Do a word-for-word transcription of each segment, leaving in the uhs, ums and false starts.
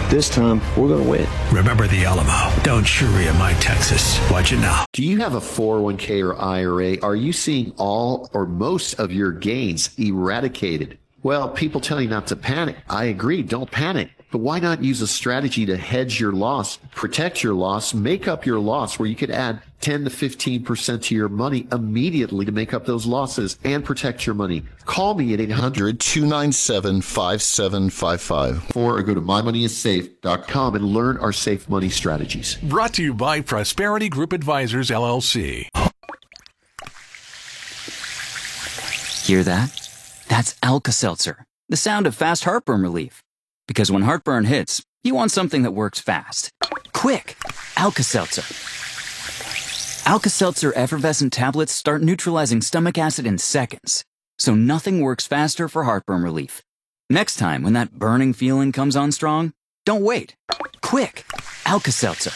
This time, we're going to win. Remember the Alamo. Don't Sharia my Texas. Watch it now. Do you have a four oh one k or I R A? Are you seeing all or most of your gains eradicated? Well, people tell you not to panic. I agree. Don't panic. But why not use a strategy to hedge your loss, protect your loss, make up your loss, where you could add ten to fifteen percent to your money immediately to make up those losses and protect your money? Call me at eight hundred, two nine seven, five seven five five or go to my money is safe dot com and learn our safe money strategies. Brought to you by Prosperity Group Advisors, L L C. Hear that? That's Alka-Seltzer, the sound of fast heartburn relief. Because when heartburn hits, you want something that works fast. Quick! Alka-Seltzer. Alka-Seltzer effervescent tablets start neutralizing stomach acid in seconds, so nothing works faster for heartburn relief. Next time, when that burning feeling comes on strong, don't wait. Quick! Alka-Seltzer.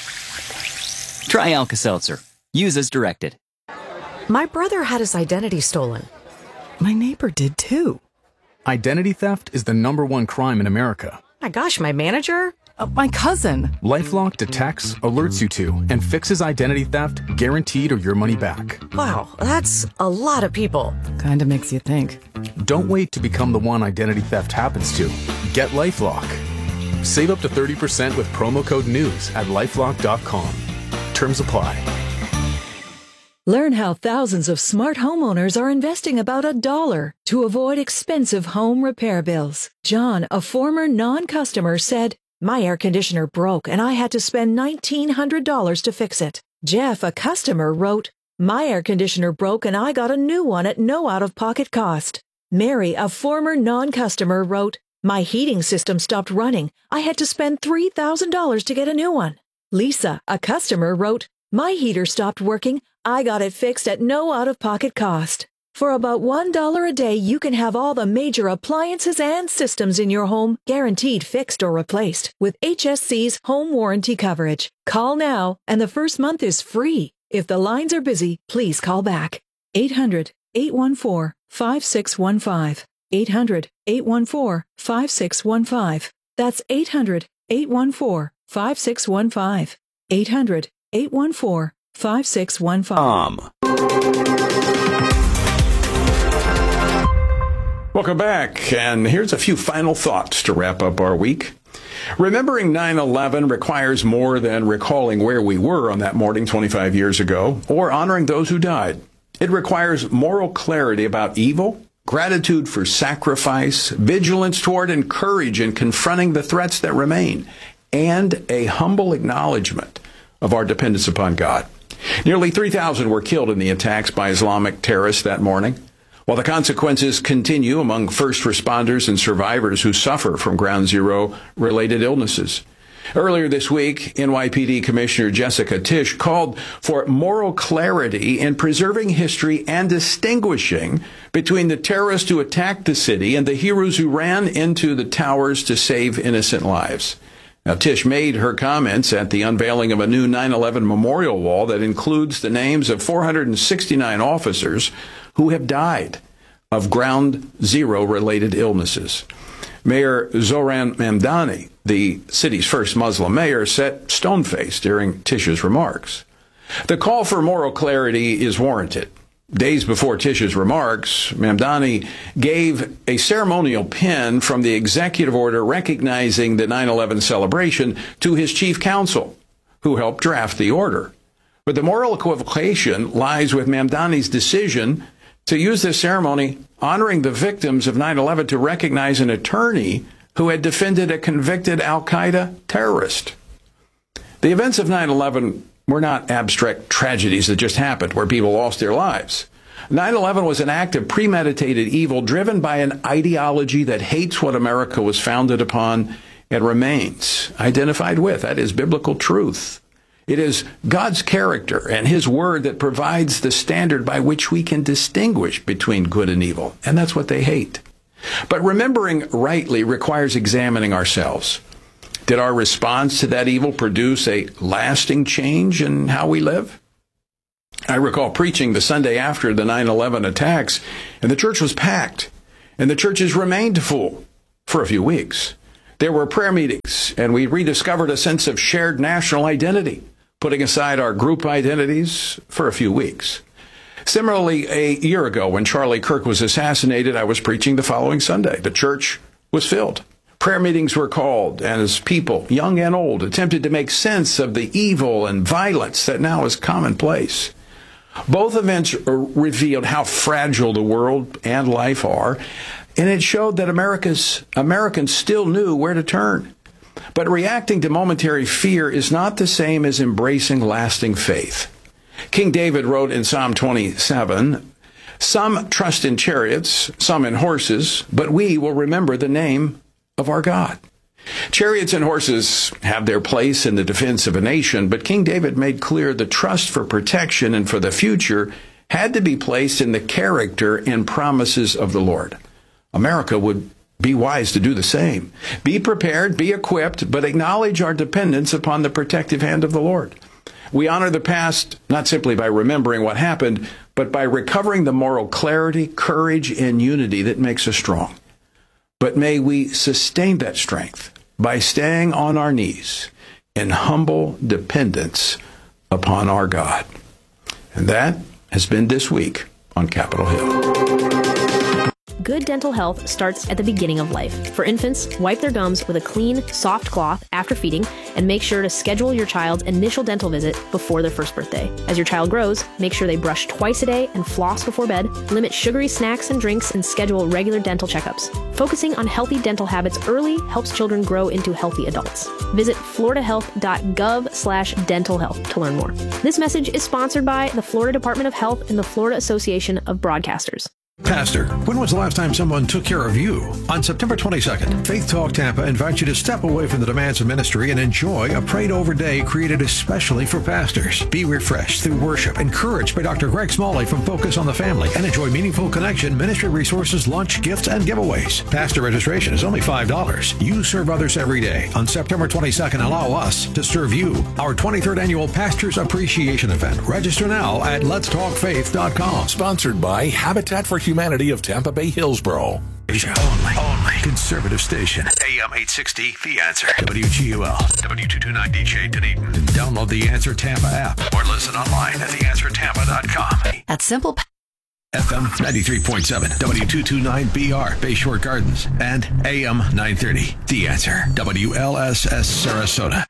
Try Alka-Seltzer. Use as directed. My brother had his identity stolen. My neighbor did too. Identity theft is the number one crime in America. My gosh, my manager? Uh, my cousin. LifeLock detects, alerts you to, and fixes identity theft, guaranteed or your money back. Wow, that's a lot of people. Kinda makes you think. Don't wait to become the one identity theft happens to. Get LifeLock. Save up to thirty percent with promo code NEWS at lifelock dot com. Terms apply. Learn how thousands of smart homeowners are investing about a dollar to avoid expensive home repair bills. John, a former non-customer, said, "My air conditioner broke and I had to spend nineteen hundred dollars to fix it." Jeff, a customer, wrote, "My air conditioner broke and I got a new one at no out-of-pocket cost." Mary, a former non-customer, wrote, "My heating system stopped running. I had to spend three thousand dollars to get a new one." Lisa, a customer, wrote, "My heater stopped working. I got it fixed at no out-of-pocket cost." For about one dollar a day, you can have all the major appliances and systems in your home guaranteed fixed or replaced with H S C's home warranty coverage. Call now, and the first month is free. If the lines are busy, please call back. eight hundred, eight one four, five six one five. eight hundred, eight one four, five six one five. That's eight hundred, eight one four, five six one five. eight hundred, eight one four, five six one five. Um. Welcome back, and here's a few final thoughts to wrap up our week. Remembering nine eleven requires more than recalling where we were on that morning twenty-five years ago, or honoring those who died. It requires moral clarity about evil, gratitude for sacrifice, vigilance toward and courage in confronting the threats that remain, and a humble acknowledgement of our dependence upon God. Nearly three thousand were killed in the attacks by Islamic terrorists that morning, while the consequences continue among first responders and survivors who suffer from Ground Zero-related illnesses. Earlier this week, N Y P D Commissioner Jessica Tisch called for moral clarity in preserving history and distinguishing between the terrorists who attacked the city and the heroes who ran into the towers to save innocent lives. Now, Tisch made her comments at the unveiling of a new nine eleven memorial wall that includes the names of four hundred sixty-nine officers who have died of Ground Zero-related illnesses. Mayor Zoran Mamdani, the city's first Muslim mayor, sat stone-faced during Tisch's remarks. The call for moral clarity is warranted. Days before Tisch's remarks, Mamdani gave a ceremonial pin from the executive order recognizing the nine eleven celebration to his chief counsel, who helped draft the order. But the moral equivocation lies with Mamdani's decision to use this ceremony honoring the victims of nine eleven to recognize an attorney who had defended a convicted al-Qaeda terrorist. The events of nine eleven were not abstract tragedies that just happened where people lost their lives. nine eleven was an act of premeditated evil driven by an ideology that hates what America was founded upon and remains identified with. That is biblical truth. It is God's character and his word that provides the standard by which we can distinguish between good and evil. And that's what they hate. But remembering rightly requires examining ourselves. Did our response to that evil produce a lasting change in how we live? I recall preaching the Sunday after the nine eleven attacks, and the church was packed, and the churches remained full for a few weeks. There were prayer meetings, and we rediscovered a sense of shared national identity, putting aside our group identities for a few weeks. Similarly, a year ago, when Charlie Kirk was assassinated, I was preaching the following Sunday. The church was filled. Prayer meetings were called, and as people, young and old, attempted to make sense of the evil and violence that now is commonplace. Both events revealed how fragile the world and life are, and it showed that America's Americans still knew where to turn. But reacting to momentary fear is not the same as embracing lasting faith. King David wrote in Psalm twenty-seven, "Some trust in chariots, some in horses, but we will remember the name of our God." Chariots and horses have their place in the defense of a nation, but King David made clear the trust for protection and for the future had to be placed in the character and promises of the Lord. America would be wise to do the same. Be prepared, be equipped, but acknowledge our dependence upon the protective hand of the Lord. We honor the past not simply by remembering what happened, but by recovering the moral clarity, courage, and unity that makes us strong. But may we sustain that strength by staying on our knees in humble dependence upon our God. And that has been This Week on Capitol Hill. Good dental health starts at the beginning of life. For infants, wipe their gums with a clean, soft cloth after feeding, and make sure to schedule your child's initial dental visit before their first birthday. As your child grows, make sure they brush twice a day and floss before bed, limit sugary snacks and drinks, and schedule regular dental checkups. Focusing on healthy dental habits early helps children grow into healthy adults. Visit floridahealth.gov slash dental health to learn more. This message is sponsored by the Florida Department of Health and the Florida Association of Broadcasters. Pastor, when was the last time someone took care of you? On September twenty-second, Faith Talk Tampa invites you to step away from the demands of ministry and enjoy a prayed-over day created especially for pastors. Be refreshed through worship, encouraged by Doctor Greg Smalley from Focus on the Family, and enjoy meaningful connection, ministry resources, lunch, gifts, and giveaways. Pastor registration is only five dollars. You serve others every day. On September twenty-second, allow us to serve you. Our twenty-third Annual Pastors Appreciation Event. Register now at lets talk faith dot com. Sponsored by Habitat for Humanity of Tampa Bay, Hillsboro. Only, only conservative station. A M eight sixty, The Answer. W G U L, W two twenty-nine D J Dunedin. Download the Answer Tampa app or listen online at the answer tampa dot com. At Simple F M ninety-three point seven, W two twenty-nine B R, Bayshore Gardens, and A M nine thirty, The Answer, W L S S Sarasota.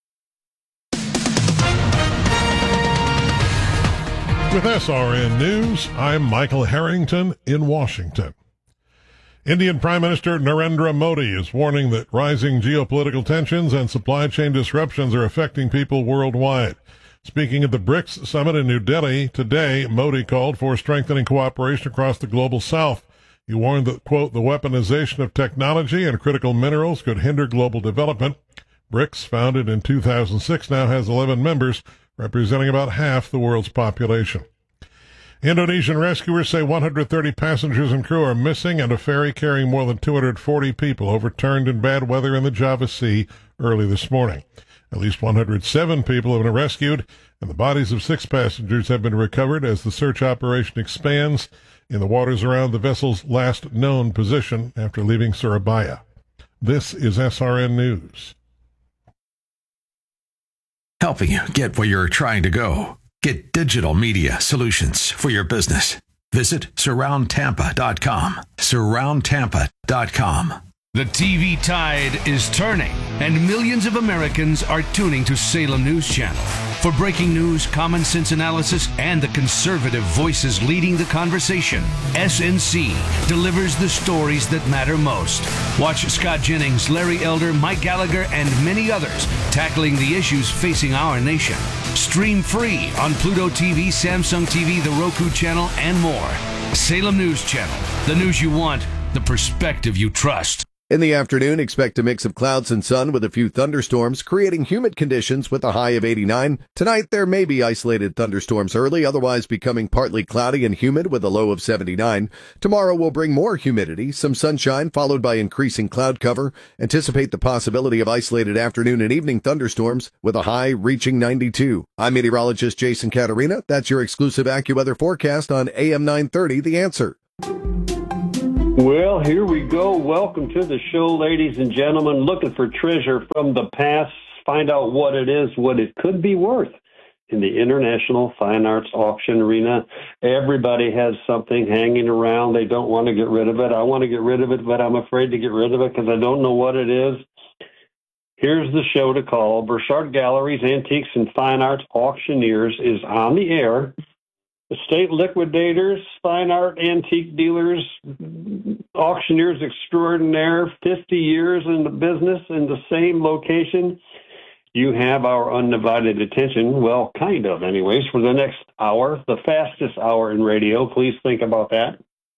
With S R N News, I'm Michael Harrington in Washington. Indian Prime Minister Narendra Modi is warning that rising geopolitical tensions and supply chain disruptions are affecting people worldwide. Speaking at the BRICS summit in New Delhi today, Modi called for strengthening cooperation across the global south. He warned that, quote, the weaponization of technology and critical minerals could hinder global development. BRICS, founded in two thousand six, now has eleven members, representing about half the world's population. Indonesian rescuers say one hundred thirty passengers and crew are missing, and a ferry carrying more than two hundred forty people overturned in bad weather in the Java Sea early this morning. At least one hundred seven people have been rescued, and the bodies of six passengers have been recovered as the search operation expands in the waters around the vessel's last known position after leaving Surabaya. This is S R N News. Helping you get where you're trying to go. Get digital media solutions for your business. Visit surround tampa dot com. surround tampa dot com. The T V tide is turning, and millions of Americans are tuning to Salem News Channel. For breaking news, common sense analysis, and the conservative voices leading the conversation, S N C delivers the stories that matter most. Watch Scott Jennings, Larry Elder, Mike Gallagher, and many others tackling the issues facing our nation. Stream free on Pluto T V, Samsung T V, the Roku channel, and more. Salem News Channel, the news you want, the perspective you trust. In the afternoon, expect a mix of clouds and sun with a few thunderstorms, creating humid conditions with a high of eighty-nine. Tonight, there may be isolated thunderstorms early, otherwise becoming partly cloudy and humid with a low of seventy-nine. Tomorrow will bring more humidity, some sunshine, followed by increasing cloud cover. Anticipate the possibility of isolated afternoon and evening thunderstorms with a high reaching ninety-two. I'm meteorologist Jason Caterina. That's your exclusive AccuWeather forecast on A M nine thirty, The Answer. Well, here we go. Welcome to the show, ladies and gentlemen. Looking for treasure from the past. Find out what it is, what it could be worth in the International Fine Arts Auction Arena. Everybody has something hanging around. They don't want to get rid of it. I want to get rid of it, but I'm afraid to get rid of it because I don't know what it is. Here's the show to call. Burchard Galleries, Antiques and Fine Arts Auctioneers is on the air. Estate liquidators, fine art, antique dealers, auctioneers extraordinaire, fifty years in the business in the same location. You have our undivided attention, well, kind of anyways, for the next hour, the fastest hour in radio. Please think about that.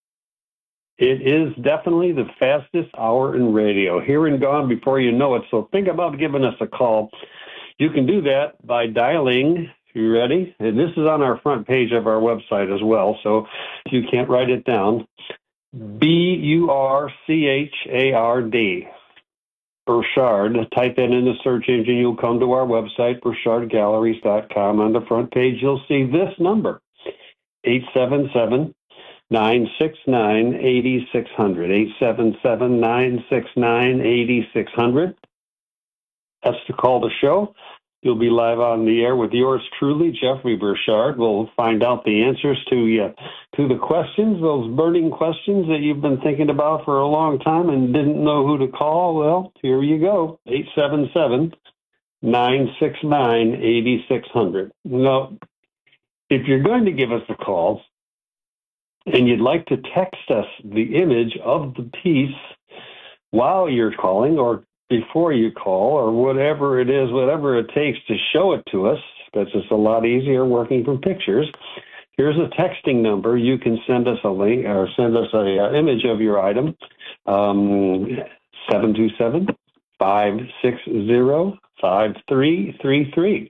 It is definitely the fastest hour in radio, here and gone before you know it. So think about giving us a call. You can do that by dialing. You ready? And this is on our front page of our website as well, so if you can't write it down, B U R C H A R D, Burchard. Type that in the search engine. You'll come to our website, burchard galleries dot com. On the front page, you'll see this number, eight seven seven, nine six nine, eight six zero zero, eight seven seven, nine six nine, eight six zero zero. That's to call the show. You'll be live on the air with yours truly, Jeffrey Burchard. We'll find out the answers to you, to the questions, those burning questions that you've been thinking about for a long time and didn't know who to call. Well, here you go, eight seven seven, nine six nine, eight six zero zero. Now, if you're going to give us a call and you'd like to text us the image of the piece while you're calling or before you call or whatever it is, whatever it takes to show it to us, that's just a lot easier working from pictures. Here's a texting number. You can send us a link or send us a, a image of your item, um, seven two seven, five six zero, five three three three.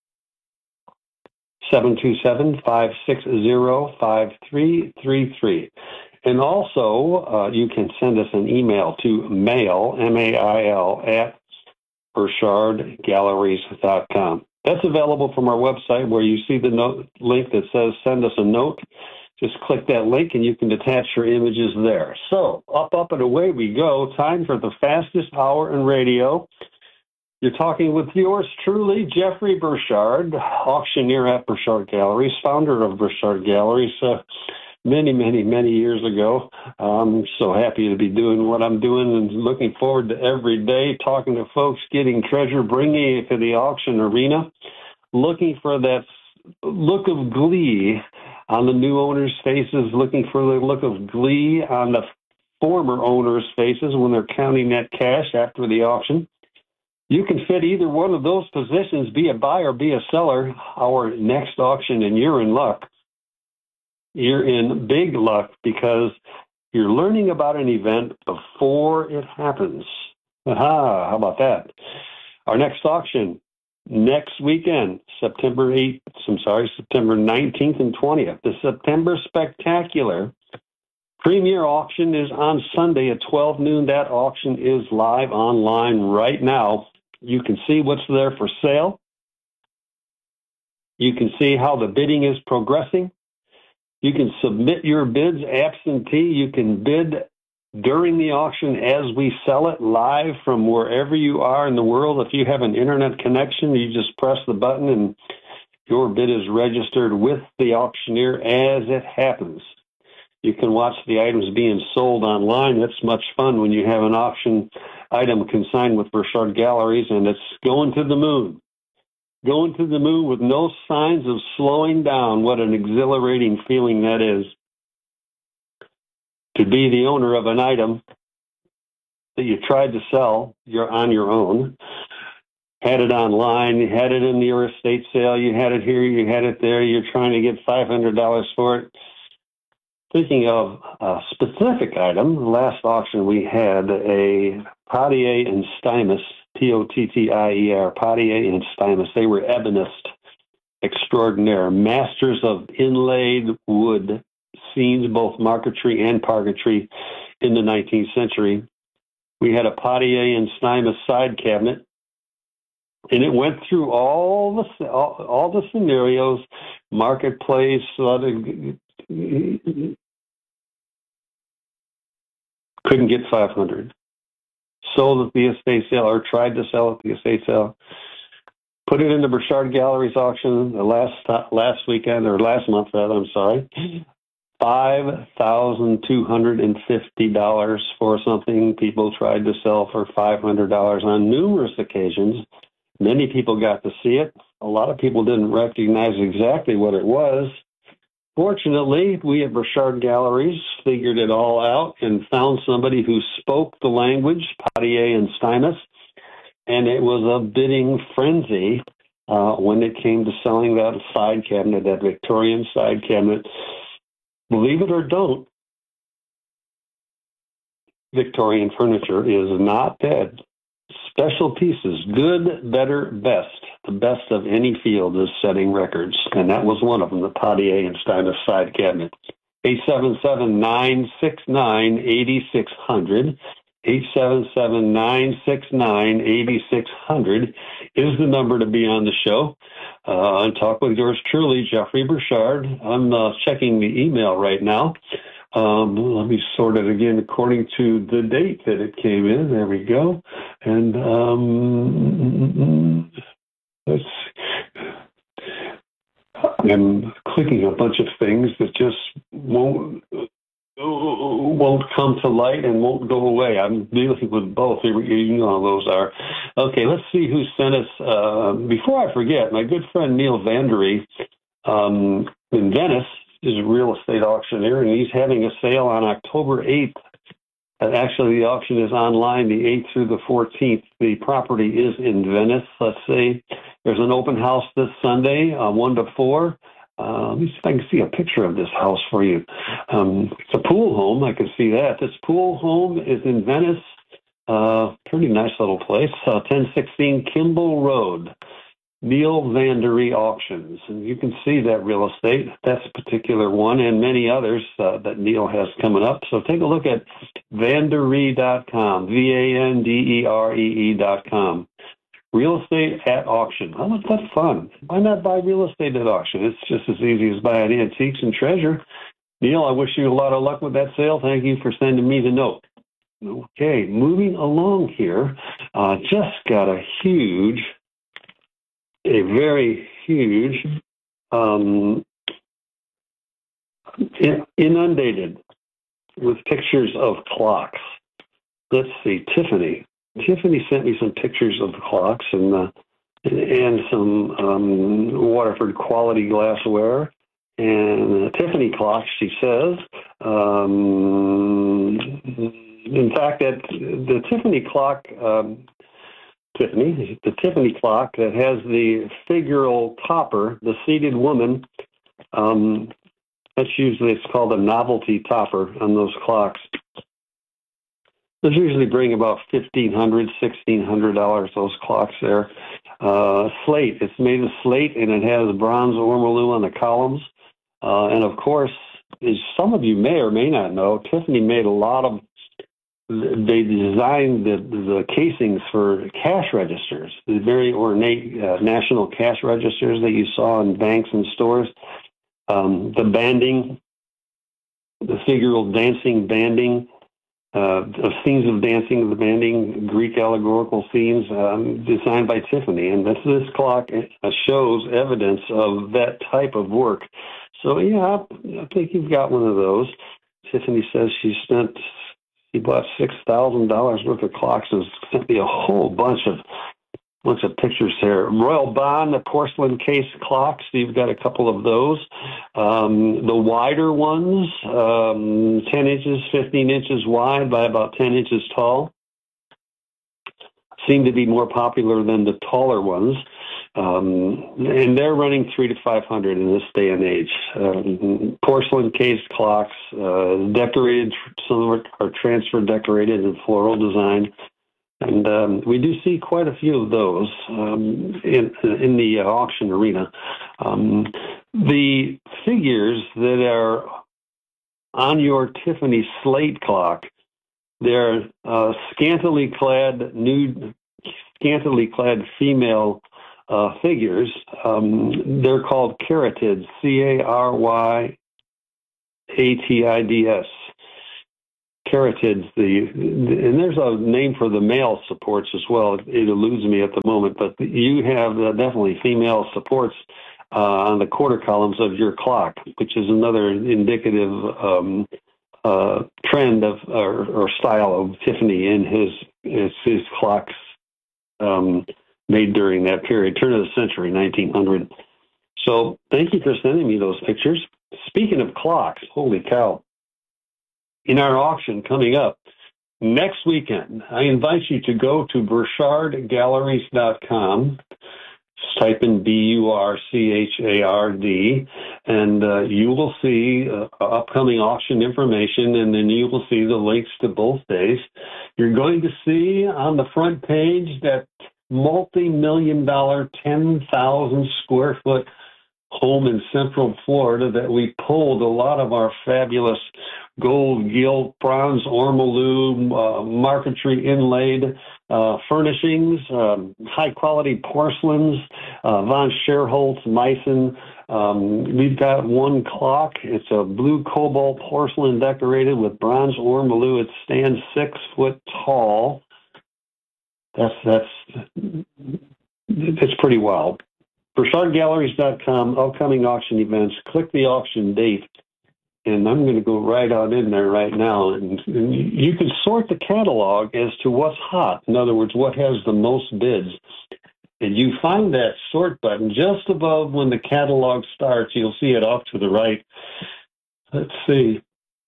seven two seven, five six zero, five three three three. And also, uh, you can send us an email to mail, M A I L, at burchard galleries dot com. That's available from our website where you see the note, link that says send us a note. Just click that link and you can attach your images there. So, up, up, and away we go. Time for the fastest hour in radio. You're talking with yours truly, Jeffrey Burchard, auctioneer at Burchard Galleries, founder of Burchard Galleries. Uh, Many, many, many years ago. I'm so happy to be doing what I'm doing and looking forward to every day talking to folks, getting treasure, bringing it to the auction arena, looking for that look of glee on the new owners' faces, looking for the look of glee on the former owners' faces when they're counting that cash after the auction. You can fit either one of those positions, be a buyer, be a seller, our next auction, and you're in luck. You're in big luck because you're learning about an event before it happens. Aha, how about that? Our next auction, next weekend, September eighth, I'm sorry, September nineteenth and twentieth. The September Spectacular Premier Auction is on Sunday at twelve noon. That auction is live online right now. You can see what's there for sale. You can see how the bidding is progressing. You can submit your bids absentee. You can bid during the auction as we sell it live from wherever you are in the world. If you have an internet connection, you just press the button and your bid is registered with the auctioneer as it happens. You can watch the items being sold online. That's much fun when you have an auction item consigned with Burchard Galleries and it's going to the moon. Going to the moon with no signs of slowing down. What an exhilarating feeling that is. To be the owner of an item that you tried to sell, you're on your own, had it online, you had it in your estate sale, you had it here, you had it there, you're trying to get five hundred dollars for it. Thinking of a specific item, last auction we had a Potier and Stuymas, P O T T I E R, Potier and Stuymas. They were ebonist extraordinaire, masters of inlaid wood scenes, both marquetry and parquetry in the nineteenth century. We had a Potier and Stuymas side cabinet, and it went through all the all, all the scenarios, marketplace, Couldn't get five hundred. Sold at the estate sale, or tried to sell at the estate sale. Put it into Burchard Galleries auction the last last weekend, or last month, rather, I'm sorry. five thousand two hundred fifty dollars for something people tried to sell for five hundred dollars on numerous occasions. Many people got to see it. A lot of people didn't recognize exactly what it was. Fortunately, we at Burchard Galleries figured it all out and found somebody who spoke the language, Potier and Steinmetz, and it was a bidding frenzy uh, when it came to selling that side cabinet, that Victorian side cabinet. Believe it or don't, Victorian furniture is not dead. Special pieces, good, better, best. The best of any field is setting records, and that was one of them, the Potier and Steinmetz side cabinet. eight seven seven, nine six nine, eight six zero zero. eight seven seven, nine six nine, eight six zero zero is the number to be on the show. Uh, and talk with yours truly, Jeffrey Burchard. I'm uh, checking the email right now. Um, let me sort it again according to the date that it came in. There we go. And um, let's. I'm clicking a bunch of things that just won't won't come to light and won't go away. I'm dealing with both. You know how those are. Okay, let's see who sent us. Uh, before I forget, my good friend Neil Vandery um, in Venice is a real estate auctioneer, and he's having a sale on October eighth. And actually, the auction is online the eighth through the fourteenth. The property is in Venice. Let's see. There's an open house this Sunday, uh, one to four. Uh, let me see if I can see a picture of this house for you. Um, it's a pool home. I can see that. This pool home is in Venice. Uh, pretty nice little place. Uh, ten sixteen Kimball Road. Neil Vandery Auctions. And you can see that real estate. That's a particular one and many others uh, that Neil has coming up. So take a look at vandery dot com, V A N D E R E E dot com. Real estate at auction. How much that's fun? Why not buy real estate at auction? It's just as easy as buying antiques and treasure. Neil, I wish you a lot of luck with that sale. Thank you for sending me the note. Okay, moving along here. Uh, just got a huge, a very huge, um, inundated with pictures of clocks. Let's see, Tiffany. Tiffany sent me some pictures of the clocks and uh, and some um, Waterford quality glassware. And uh, Tiffany clocks, she says. Um, in fact, that the Tiffany clock, um, Tiffany, the Tiffany clock that has the figural topper, the seated woman, um, that's usually, it's called a novelty topper on those clocks. Those usually bring about fifteen hundred dollars, sixteen hundred dollars, those clocks there. Uh, slate, it's made of slate, and it has bronze ormolu on the columns. Uh, and, of course, as some of you may or may not know, Tiffany made a lot of, they designed the, the casings for cash registers, the very ornate uh, national cash registers that you saw in banks and stores. Um, the banding, the figural dancing banding, Uh, of scenes of dancing, the banding, Greek allegorical scenes, um, designed by Tiffany. And this, this clock shows evidence of that type of work. So, yeah, I think you've got one of those. Tiffany says she spent, she bought six thousand dollars worth of clocks and sent me a whole bunch of bunch of pictures here. Royal Bond, the porcelain case clocks, you've got a couple of those. Um, the wider ones, um, ten inches, fifteen inches wide by about ten inches tall, seem to be more popular than the taller ones. Um, and they're running three to five hundred in this day and age. Um, porcelain case clocks, uh, decorated, some are, are transfer decorated in floral design. And um, we do see quite a few of those um, in, in the uh, auction arena. Um, the figures that are on your Tiffany slate clock, they're uh, scantily clad, nude, scantily clad female uh, figures. Um, they're called caratids, C A R Y A T I D S. caratids, the, and there's a name for the male supports as well. It, it eludes me at the moment, but you have uh, definitely female supports uh, on the quarter columns of your clock, which is another indicative um, uh, trend of or, or style of Tiffany in his his, his clocks um, made during that period, turn of the century, nineteen hundred. So thank you for sending me those pictures. Speaking of clocks, holy cow. In our auction coming up next weekend, I invite you to go to burchard galleries dot com. Just type in B U R C H A R D, and uh, you will see uh, upcoming auction information, and then you will see the links to both days. You're going to see on the front page that multi-million dollar, ten thousand square foot home in Central Florida that we pulled a lot of our fabulous gold, gilt, bronze, ormolu, uh, marquetry inlaid uh, furnishings, um, high-quality porcelains, uh, von Scherholz, Meissen. Um, we've got one clock. It's a blue cobalt porcelain decorated with bronze ormolu. It stands six foot tall. That's that's it's pretty wild. burchard galleries dot com, upcoming auction events. Click the auction date, and I'm going to go right on in there right now. And, and you can sort the catalog as to what's hot. In other words, what has the most bids. And you find that sort button just above when the catalog starts. You'll see it off to the right. Let's see.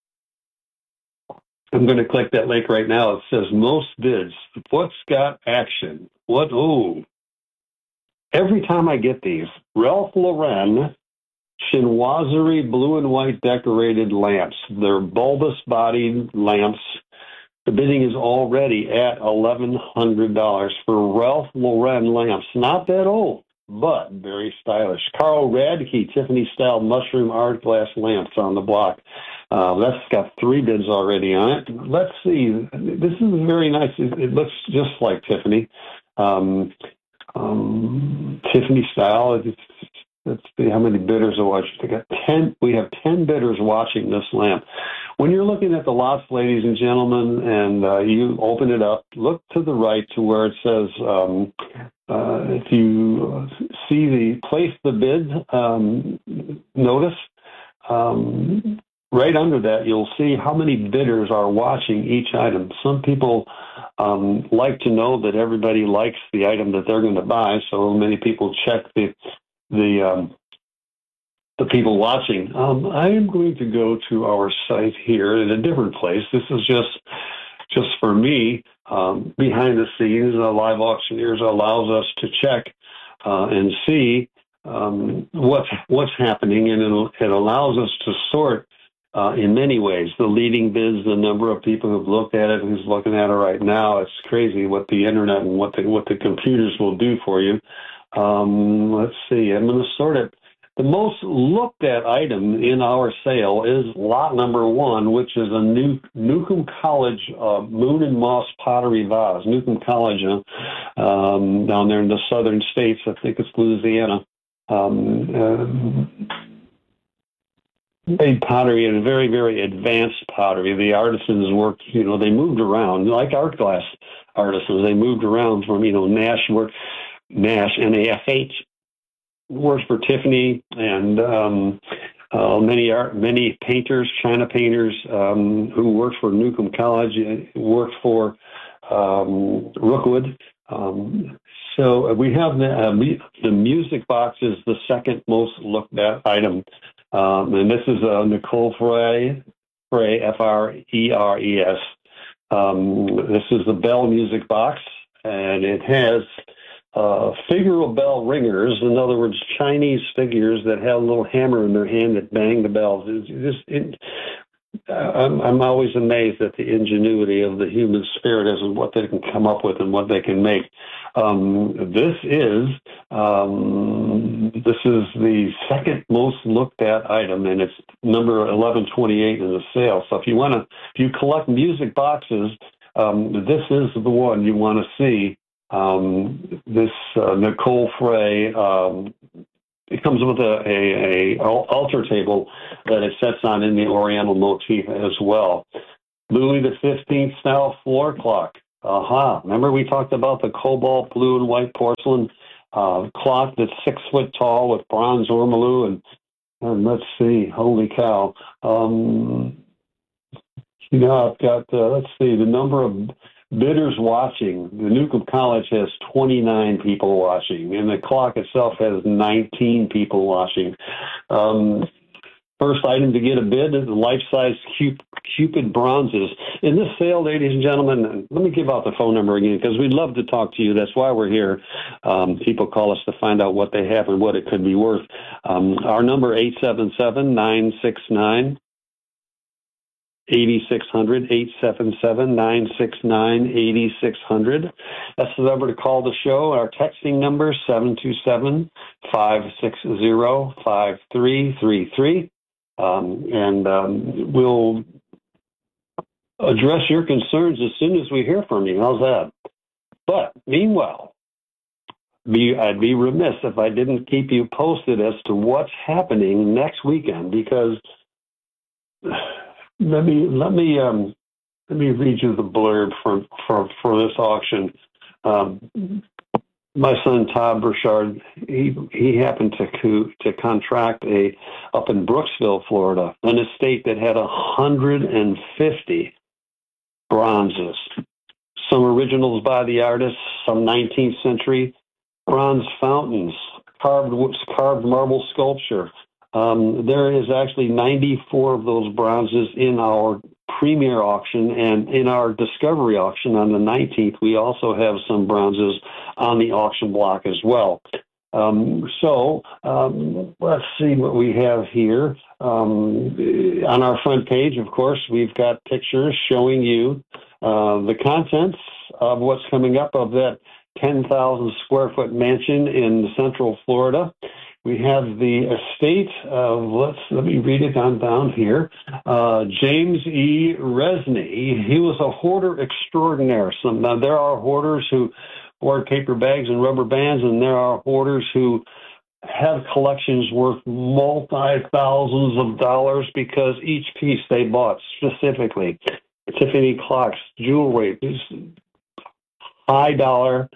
I'm going to click that link right now. It says most bids. What's got action? What? Oh. Every time I get these, Ralph Lauren chinoiserie blue and white decorated lamps. They're bulbous-bodied lamps. The bidding is already at eleven hundred dollars for Ralph Lauren lamps. Not that old, but very stylish. Carl Radke Tiffany-style mushroom art glass lamps on the block. Uh, that's got three bids already on it. Let's see. This is very nice. It, it looks just like Tiffany. Um, Um, Tiffany style. It's, let's see how many bidders are watching. We got ten. We have ten bidders watching this lamp. When you're looking at the lots, ladies and gentlemen, and uh, you open it up, look to the right to where it says, um, uh, if you see the place the bid um, notice, um, right under that, you'll see how many bidders are watching each item. Some people um, like to know that everybody likes the item that they're going to buy, so many people check the the um, the people watching. Um, I am going to go to our site here in a different place. This is just just for me, um, behind the scenes. Uh, Live Auctioneers allows us to check uh, and see um, what's what's happening, and it, it allows us to sort Uh, in many ways. The leading bids, the number of people who've looked at it, who's looking at it right now, it's crazy what the internet and what the, what the computers will do for you. Um, let's see, I'm going to sort it. The most looked at item in our sale is lot number one, which is a new Newcomb College uh, Moon and Moss pottery vase. Newcomb College uh, um, down there in the southern states, I think it's Louisiana. Um, uh, made pottery and very, very advanced pottery. The artisans worked, you know, they moved around like art glass artisans. They moved around from, you know, Nash work, Nash, N A F H, worked for Tiffany, and um, uh, many art, many painters, China painters um, who worked for Newcomb College, worked for um, Rookwood. Um, so we have the, uh, the music box is the second most looked at item. Um, and this is uh, Nicole Frey, Frey, F R E R E S. Um, this is the Bell music box, and it has uh, figural bell ringers. In other words, Chinese figures that have a little hammer in their hand that bang the bells. It's just, it, I'm, I'm always amazed at the ingenuity of the human spirit as to what they can come up with and what they can make. Um, this is um, this is the second most looked at item, and it's number eleven twenty-eight in the sale. So if you want to, if you collect music boxes, um, this is the one you want to see. Um, this uh, Nicole Frey. Um, It comes with a, a, a altar table that it sets on in the Oriental motif as well. Louis the fifteenth style floor clock. Aha. Remember we talked about the cobalt blue and white porcelain uh, clock that's six foot tall with bronze ormolu and, and let's see, holy cow. Um, you know, I've got, uh, let's see, the number of bidders watching. The Newcomb College has twenty-nine people watching, and the clock itself has nineteen people watching. Um, First item to get a bid is the life-size Cupid bronzes. In this sale, ladies and gentlemen, let me give out the phone number again because we'd love to talk to you. That's why we're here. Um, people call us to find out what they have and what it could be worth. Um, our number, eight seven seven, nine six nine, eight six zero zero, eight seven seven, nine six nine, eight six zero zero. That's the number to call the show. Our texting number, seven two seven, five six zero, five three three three. Um, and um, we'll address your concerns as soon as we hear from you. How's that? But meanwhile, be, I'd be remiss if I didn't keep you posted as to what's happening next weekend. Because let me let me um, let me read you the blurb for for, for this auction. Um, My son Todd Burchard, he he happened to co- to contract a up in Brooksville, Florida, an estate that had a hundred and fifty bronzes, some originals by the artist, some nineteenth century bronze fountains, carved carved marble sculpture. Um, there is actually ninety-four of those bronzes in our premier auction, and in our discovery auction on the nineteenth, we also have some bronzes on the auction block as well. Um, so um, let's see what we have here. Um, on our front page, of course, we've got pictures showing you uh, the contents of what's coming up of that ten thousand square foot mansion in Central Florida. We have the estate of, let's, let me read it on down here, uh, James E. Resney. He was a hoarder extraordinaire. Some, now, there are hoarders who hoard paper bags and rubber bands, and there are hoarders who have collections worth multi-thousands of dollars because each piece they bought specifically. Tiffany clocks, jewelry, high dollar.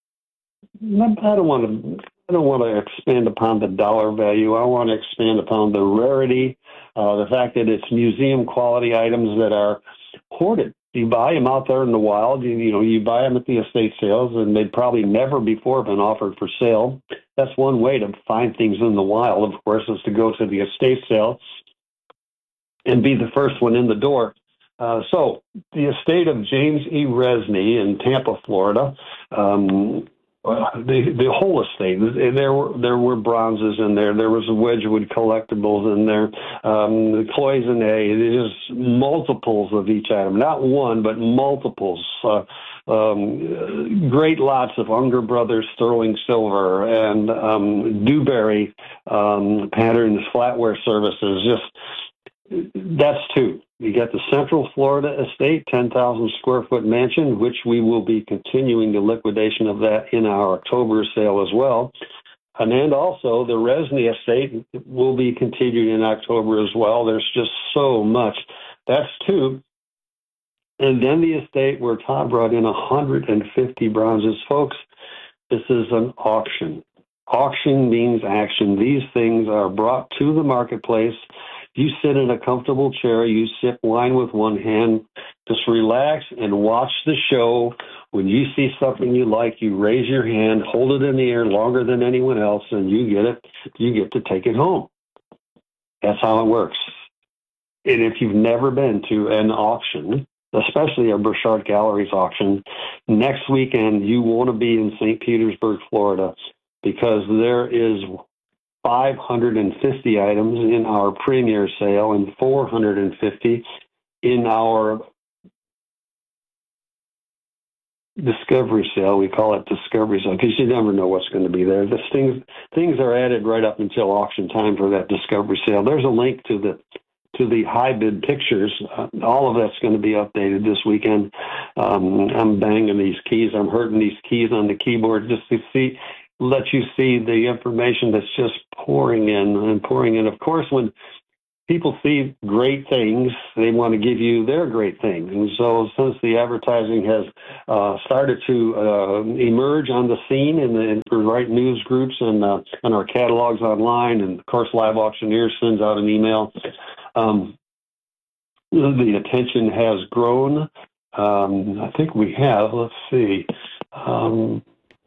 I don't want to... I don't want to expand upon the dollar value. I want to expand upon the rarity, uh, the fact that it's museum quality items that are hoarded. You buy them out there in the wild. You, you know, you buy them at the estate sales, and they'd probably never before been offered for sale. That's one way to find things in the wild, of course, is to go to the estate sale and be the first one in the door. Uh, so the estate of James E. Resney in Tampa, Florida, um, Well, the the whole estate. There were there were bronzes in there. There was Wedgwood collectibles in there. Um, the cloisonne. There's multiples of each item, not one but multiples. Uh, um, great lots of Unger Brothers sterling silver and um, Dewberry um, patterns flatware services. Just that's two. You got the Central Florida estate, ten thousand square foot mansion, which we will be continuing the liquidation of that in our October sale as well. And, and also the Resney estate will be continued in October as well. There's just so much. That's two. And then the estate where Todd brought in one hundred fifty bronzes. Folks, this is an auction. Auction means action. These things are brought to the marketplace. You sit in a comfortable chair, you sip wine with one hand, just relax and watch the show. When you see something you like, you raise your hand, hold it in the air longer than anyone else, and you get it. You get to take it home. That's how it works. And if you've never been to an auction, especially a Burchard Galleries auction, next weekend you want to be in Saint Petersburg, Florida, because there is five hundred fifty items in our premier sale and four hundred fifty in our discovery sale. We call it discovery sale because you never know what's going to be there. This things things are added right up until auction time for that discovery sale. There's a link to the to the high bid pictures. Uh, all of that's going to be updated this weekend. Um, I'm banging these keys. I'm hurting these keys on the keyboard just to see. Let you see the information that's just pouring in and pouring in. Of course, when people see great things, they want to give you their great things. And so since the advertising has uh, started to uh, emerge on the scene in the, in the right news groups and uh, on our catalogs online, and of course Live Auctioneers sends out an email, um, the attention has grown. Um, I think we have, let's see, um,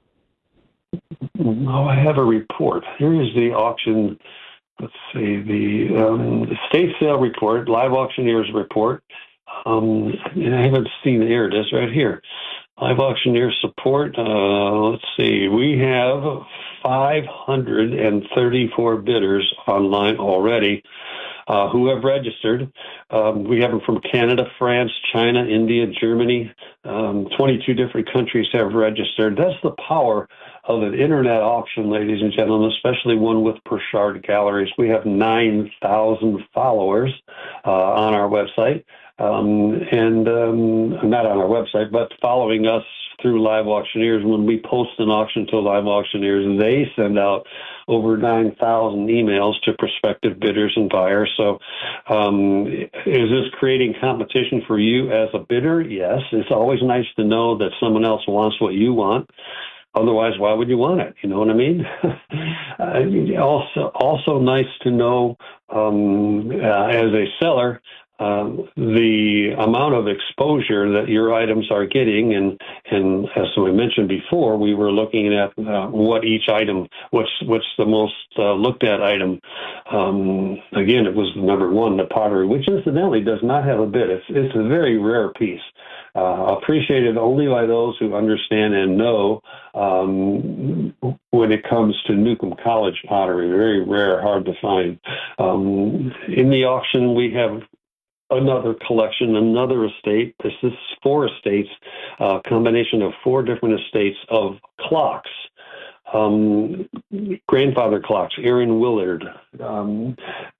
oh, I have a report. Here is the auction. Let's see, the, um, the state sale report, Live Auctioneers report. Um, I haven't seen it. Here it is right here. Live Auctioneer support. Uh, let's see, we have five hundred thirty-four bidders online already uh, who have registered. Um, we have them from Canada, France, China, India, Germany. Um, twenty-two different countries have registered. That's the power of an internet auction, ladies and gentlemen, especially one with Burchard Galleries. We have nine thousand followers uh, on our website, um, and um, not on our website, but following us through Live Auctioneers. When we post an auction to Live Auctioneers, they send out over nine thousand emails to prospective bidders and buyers. So um, is this creating competition for you as a bidder? Yes. It's always nice to know that someone else wants what you want. Otherwise, why would you want it? You know what I mean? uh, also, also nice to know um, uh, as a seller uh, the amount of exposure that your items are getting, and and as we mentioned before, we were looking at uh, what each item, what's what's the most uh, looked at item. Um, again, it was number one, the pottery, which incidentally does not have a bid. It's it's a very rare piece. Uh, appreciated only by those who understand and know um, when it comes to Newcomb College pottery. Very rare, hard to find. Um, in the auction, we have another collection, another estate. This is four estates, a uh, combination of four different estates of clocks. Um, grandfather clocks, Aaron Willard. Um,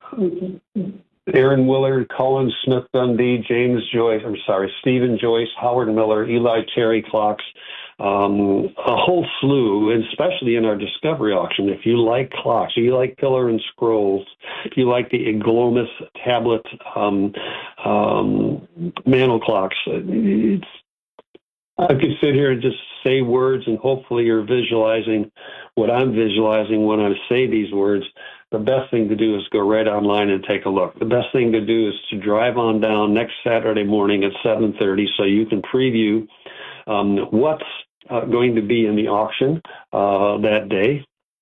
Aaron Willard, Colin Smith Dundee, James Joyce, I'm sorry, Stephen Joyce, Howard Miller, Eli Terry clocks, um, a whole slew, and especially in our discovery auction. If you like clocks, if you like pillar and scrolls, if you like the Iglomis tablet um, um, mantle clocks, it's, I could sit here and just say words, and hopefully you're visualizing what I'm visualizing when I say these words. The best thing to do is go right online and take a look. The best thing to do is to drive on down next Saturday morning at seven thirty so you can preview um, what's uh, going to be in the auction uh, that day.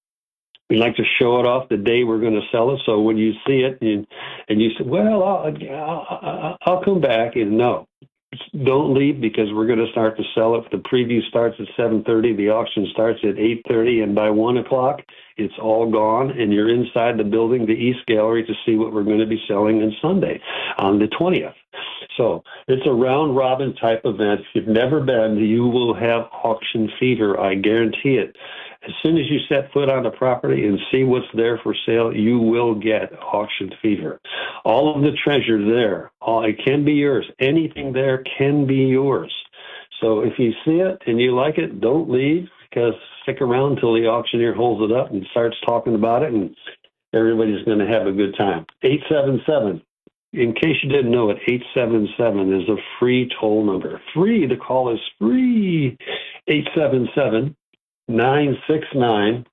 We like to show it off the day we're going to sell it, so when you see it and, and you say, well, I'll, I'll, I'll come back, and no. Don't leave, because we're going to start to sell it. The preview starts at seven thirty. The auction starts at eight thirty, and by one o'clock, it's all gone, and you're inside the building, the East Gallery, to see what we're going to be selling on Sunday, on the twentieth. So it's a round-robin type event. If you've never been, you will have auction fever. I guarantee it. As soon as you set foot on the property and see what's there for sale, you will get auction fever. All of the treasure there, all, it can be yours. Anything there can be yours. So if you see it and you like it, don't leave, because stick around until the auctioneer holds it up and starts talking about it, and everybody's going to have a good time. eight seven seven. In case you didn't know it, eight seven seven is a free toll number. Free. The call is free. eight seven seven, nine six nine,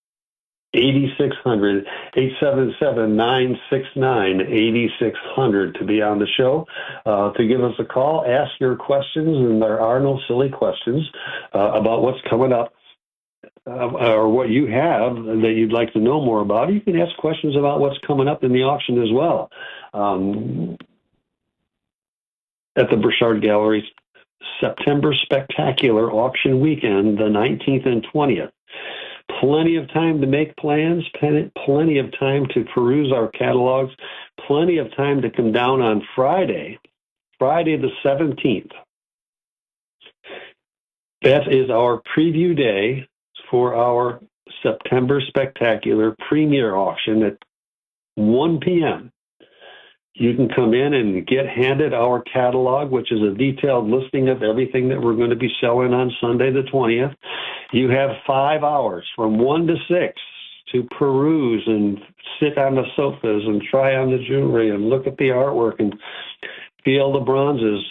eight six zero zero, eight seven seven, nine six nine, eight six zero zero to be on the show, uh, to give us a call, ask your questions, and there are no silly questions uh, about what's coming up. Uh, or what you have that you'd like to know more about. You can ask questions about what's coming up in the auction as well. Um, at the Burchard Galleries September Spectacular Auction Weekend, the nineteenth and twentieth. Plenty of time to make plans, plenty of time to peruse our catalogs, plenty of time to come down on Friday, Friday the seventeenth. That is our preview day for our September Spectacular Premier Auction at one p.m. You can come in and get handed our catalog, which is a detailed listing of everything that we're going to be selling on Sunday the twentieth. You have five hours from one to six to peruse and sit on the sofas and try on the jewelry and look at the artwork and feel the bronzes.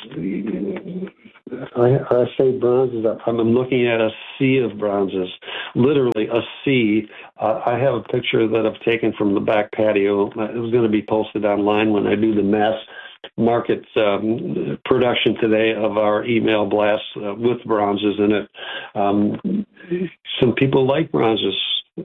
I, I say bronzes. I'm looking at a sea of bronzes, literally a sea. Uh, I have a picture that I've taken from the back patio. It was going to be posted online when I do the mass market um, production today of our email blast uh, with bronzes in it. Um, some people like bronzes.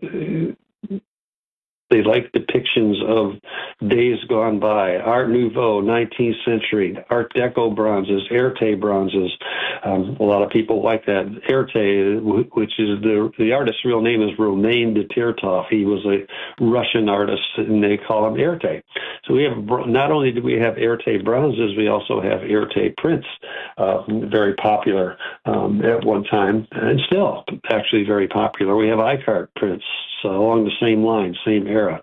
They like depictions of days gone by, Art Nouveau, nineteenth century, Art Deco bronzes, Erte bronzes. Um, a lot of people like that. Erte, which is the the artist's real name is Romain de Tirtov. He was a Russian artist, and they call him Erte. So we have, not only do we have Erte bronzes, we also have Erte prints, uh, very popular um, at one time, and still actually very popular. We have Icart prints. So along the same line, same era.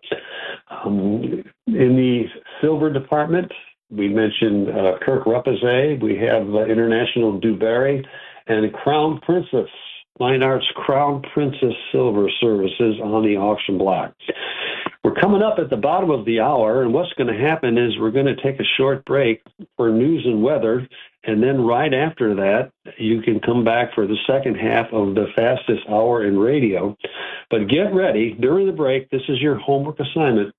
Um, in the silver department, we mentioned uh, Kirk Repizet. We have uh, International Dubarry and Crown Princess, Fine Arts Crown Princess Silver Services on the auction block. We're coming up at the bottom of the hour, and what's going to happen is we're going to take a short break for news and weather, and then right after that, you can come back for the second half of the fastest hour in radio. But get ready. During the break, this is your homework assignment.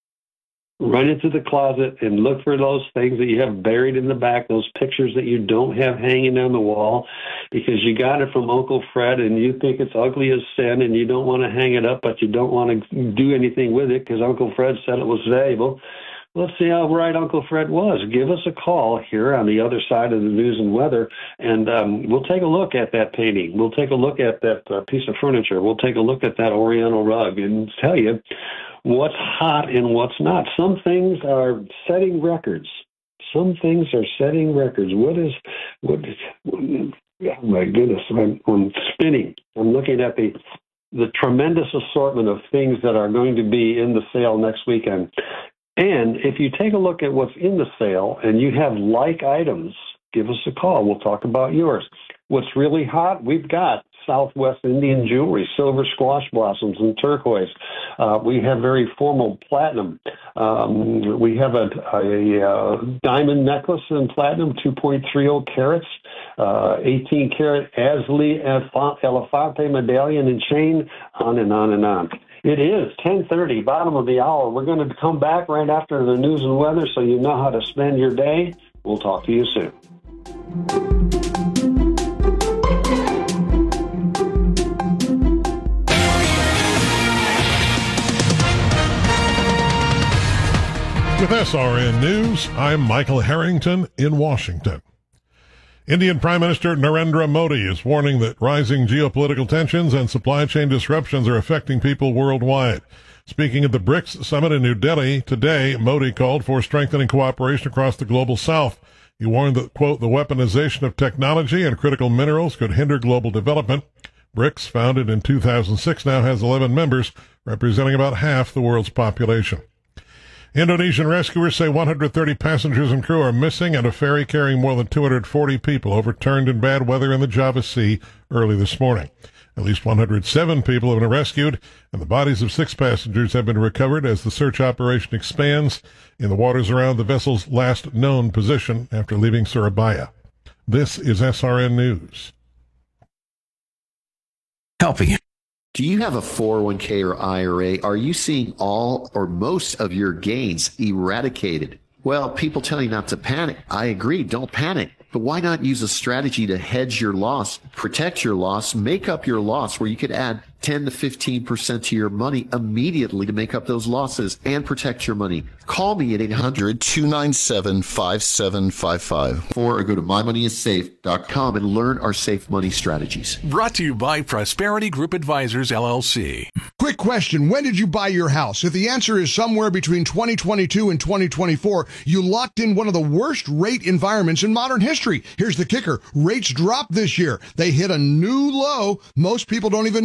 Run into the closet and look for those things that you have buried in the back, those pictures that you don't have hanging on the wall because you got it from Uncle Fred and you think it's ugly as sin and you don't want to hang it up, but you don't want to do anything with it because Uncle Fred said it was valuable. Let's see how right Uncle Fred was. Give us a call here on the other side of the news and weather, and um, we'll take a look at that painting. We'll take a look at that uh, piece of furniture. We'll take a look at that Oriental rug and tell you what's hot and what's not. Some things are setting records. Some things are setting records. What is, what is, oh my goodness, I'm, I'm spinning. I'm looking at the the tremendous assortment of things that are going to be in the sale next weekend. And if you take a look at what's in the sale and you have like items, give us a call. We'll talk about yours. What's really hot? We've got Southwest Indian jewelry, silver squash blossoms and turquoise. Uh, we have very formal platinum. Um, we have a, a, a diamond necklace in platinum, two point three zero carats, uh, eighteen karat Asli Elefante medallion and chain, on and on and on. It is ten thirty, bottom of the hour. We're going to come back right after the news and weather so you know how to spend your day. We'll talk to you soon. With S R N News, I'm Michael Harrington in Washington. Indian Prime Minister Narendra Modi is warning that rising geopolitical tensions and supply chain disruptions are affecting people worldwide. Speaking at the BRICS summit in New Delhi today, Modi called for strengthening cooperation across the global south. He warned that, quote, the weaponization of technology and critical minerals could hinder global development. BRICS, founded in two thousand six, now has eleven members, representing about half the world's population. Indonesian rescuers say one hundred thirty passengers and crew are missing and a ferry carrying more than two hundred forty people overturned in bad weather in the Java Sea early this morning. At least one hundred seven people have been rescued, and the bodies of six passengers have been recovered as the search operation expands in the waters around the vessel's last known position after leaving Surabaya. This is S R N News. Helping you. Do you have a four oh one k or I R A? Are you seeing all or most of your gains eradicated? Well, people tell you not to panic. I agree, don't panic. But why not use a strategy to hedge your loss, protect your loss, make up your loss where you could add ten to fifteen percent to your money immediately to make up those losses and protect your money? Call me at eight hundred, two nine seven, five seven five five or go to my money is safe dot com and learn our safe money strategies. Brought to you by Prosperity Group Advisors, L L C. Quick question. When did you buy your house? If the answer is somewhere between twenty twenty-two and twenty twenty-four, you locked in one of the worst rate environments in modern history. Here's the kicker. Rates dropped this year. They hit a new low most people don't even know about.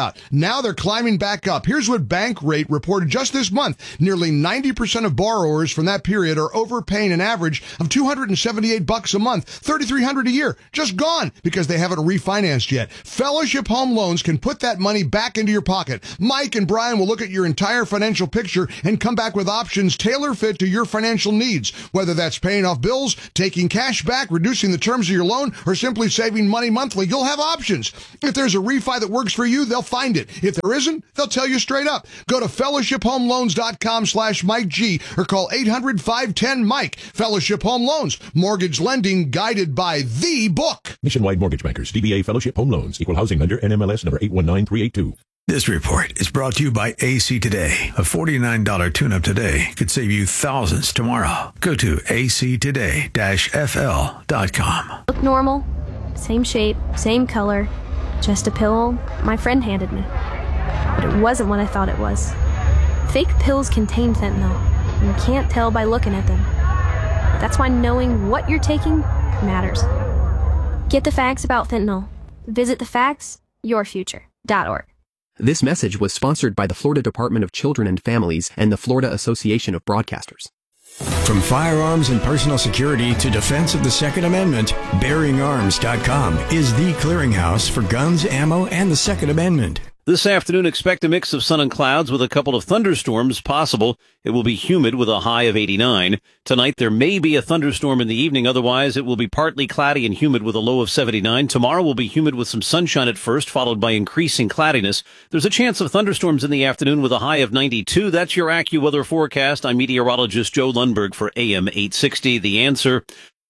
about. Now they're climbing back up. Here's what Bankrate reported just this month. Nearly ninety percent of borrowers from that period are overpaying an average of two hundred seventy-eight bucks a month, thirty-three hundred a year, just gone because they haven't refinanced yet. Fellowship Home Loans can put that money back into your pocket. Mike and Brian will look at your entire financial picture and come back with options tailor-fit to your financial needs, whether that's paying off bills, taking cash back, reducing the terms of your loan, or simply saving money monthly. You'll have options. If there's a refi that works for you, they'll find it. If there isn't, they'll tell you straight up. Go to fellowship home loans dot com slash Mike G or call eight hundred, five ten, Mike. Fellowship Home Loans. Mortgage lending guided by the book. Nationwide Mortgage Bankers, D B A Fellowship Home Loans, Equal Housing Lender, N M L S number eight one nine three eight two. This report is brought to you by A C Today. A forty-nine dollars tune-up today could save you thousands tomorrow. Go to A C today dash F L dot com. Look normal. Same shape, same color. Just a pill my friend handed me. But it wasn't what I thought it was. Fake pills contain fentanyl, and you can't tell by looking at them. That's why knowing what you're taking matters. Get the facts about fentanyl. Visit the facts your future dot org. This message was sponsored by the Florida Department of Children and Families and the Florida Association of Broadcasters. From firearms and personal security to defense of the Second Amendment, bearing arms dot com is the clearinghouse for guns, ammo, and the Second Amendment. This afternoon, expect a mix of sun and clouds with a couple of thunderstorms possible. It will be humid with a high of eighty-nine. Tonight, there may be a thunderstorm in the evening. Otherwise, it will be partly cloudy and humid with a low of seventy-nine. Tomorrow will be humid with some sunshine at first, followed by increasing cloudiness. There's a chance of thunderstorms in the afternoon with a high of ninety-two. That's your AccuWeather forecast. I'm meteorologist Joe Lundberg for A M eight sixty. The Answer.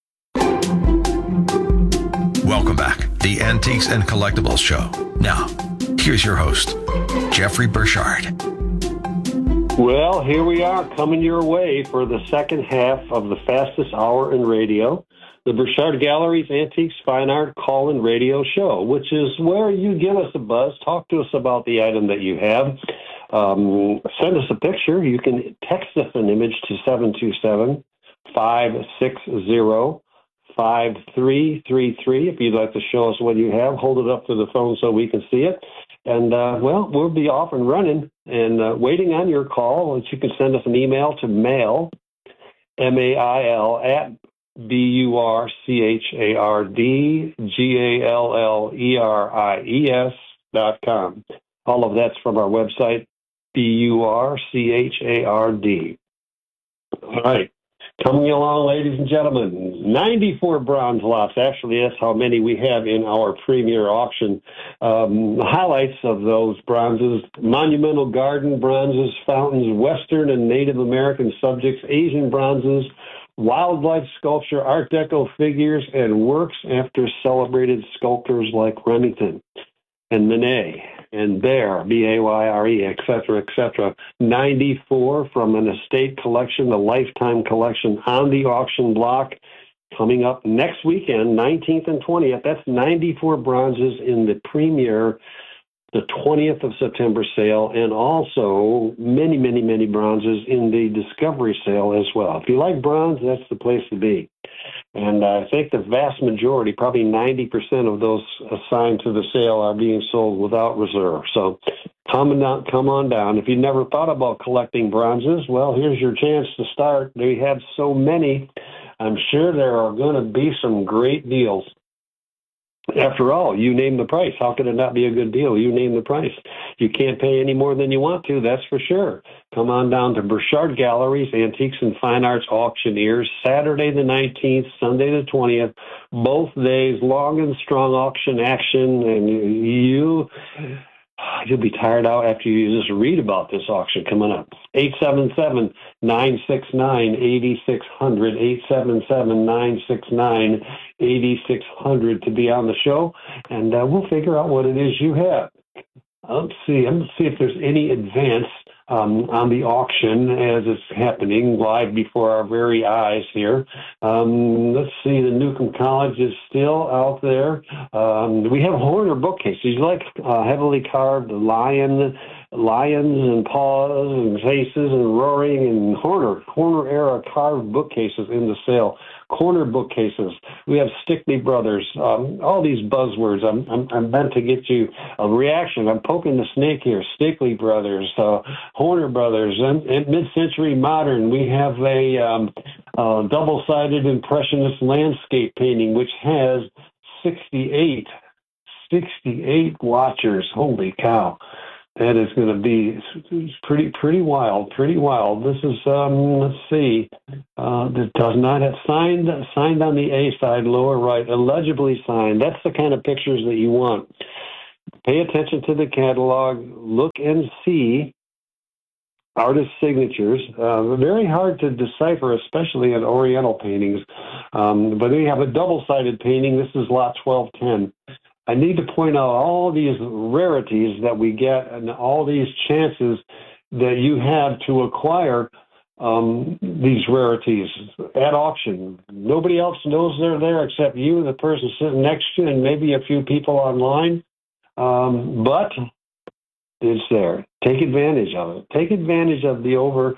Welcome back. The Antiques and Collectibles Show. Now, here's your host, Jeffrey Burchard. Well, here we are coming your way for the second half of the fastest hour in radio, the Burchard Gallery's Antiques Fine Art Call-In Radio Show, which is where you give us a buzz, talk to us about the item that you have, um, send us a picture. You can text us an image to seven two seven, five six zero, five three three three. If you'd like to show us what you have, hold it up to the phone so we can see it. And, uh, well, we'll be off and running and uh, waiting on your call. You can send us an email to mail, M A I L, at B U R C H A R D G A L L E R I E S dot com. All of that's from our website, B U R C H A R D. All right. Coming along, ladies and gentlemen, ninety-four bronze lots. Actually, that's how many we have in our premier auction. Um, highlights of those bronzes: monumental garden bronzes, fountains, Western and Native American subjects, Asian bronzes, wildlife sculpture, Art Deco figures, and works after celebrated sculptors like Remington and Manet and Bear, B A Y R E, et cetera, et cetera. ninety-four from an estate collection, the Lifetime collection on the auction block. Coming up next weekend, nineteenth and twentieth. That's ninety-four bronzes in the premier, the twentieth of September sale, and also many, many, many bronzes in the Discovery sale as well. If you like bronze, that's the place to be. And I think the vast majority, probably ninety percent of those assigned to the sale are being sold without reserve. So come on, come on down. If you never thought about collecting bronzes, well, here's your chance to start. They have so many. I'm sure there are going to be some great deals. After all, you name the price. How could it not be a good deal? You name the price. You can't pay any more than you want to, that's for sure. Come on down to Burchard Galleries, Antiques and Fine Arts Auctioneers, Saturday the nineteenth, Sunday the twentieth, both days, long and strong auction action, and you... You'll be tired out after you just read about this auction coming up. eight seven seven, nine six nine, eight six zero zero, eight seven seven, nine six nine, eight six zero zero to be on the show, and uh, we'll figure out what it is you have. Let's see. I'm going to see if there's any advance um, on the auction as it's happening live before our very eyes here. Um, let's see. The Newcomb College is still out there. Um, we have Horner bookcases. You like uh, heavily carved lion, lions and paws and faces and roaring and Horner, Horner era carved bookcases in the sale. corner bookcases. We have Stickley Brothers, um, all these buzzwords. I'm, I'm, I'm meant to get you a reaction. I'm poking the snake here. Stickley Brothers, uh, Horner Brothers, and, and mid-century modern. We have a um, uh, double-sided impressionist landscape painting, which has sixty-eight, sixty-eight watchers. Holy cow. That is going to be pretty, pretty wild, pretty wild. This is, um, let's see, uh, that does not have signed, signed on the A side, lower right, illegibly signed. That's the kind of pictures that you want. Pay attention to the catalog. Look and see artist signatures. Uh, very hard to decipher, especially in Oriental paintings. Um, but we have a double-sided painting. This is lot twelve ten. I need to point out all these rarities that we get and all these chances that you have to acquire um, these rarities at auction. Nobody else knows they're there except you and the person sitting next to you and maybe a few people online. Um, but it's there. Take advantage of it. Take advantage of the over